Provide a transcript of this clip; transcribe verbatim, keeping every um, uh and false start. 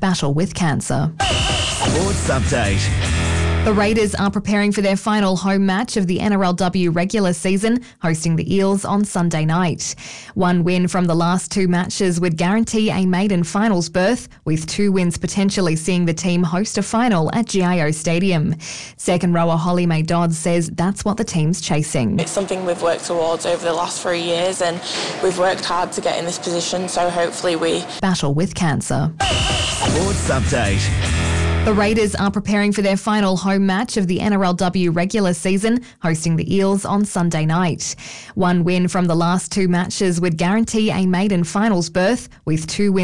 battle with cancer. Sports Update. The Raiders are preparing for their final home match of the N R L W regular season, hosting the Eels on Sunday night. One win from the last two matches would guarantee a maiden finals berth, with two wins potentially seeing the team host a final at G I O Stadium. Second rower Holly May Dodds says that's what the team's chasing. It's something we've worked towards over the last three years and we've worked hard to get in this position, so hopefully we battle with cancer. Sports Update. The Raiders are preparing for their final home match of the N R L W regular season, hosting the Eels on Sunday night. One win from the last two matches would guarantee a maiden finals berth, with two wins